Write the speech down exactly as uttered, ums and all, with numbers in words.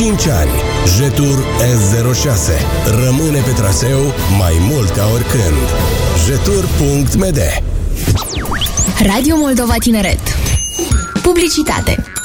cinci ani. Jetur S zero șase. Rămâne pe traseu mai mult ca oricând. jetur punct m d. Radio Moldova Tineret. Publicitate.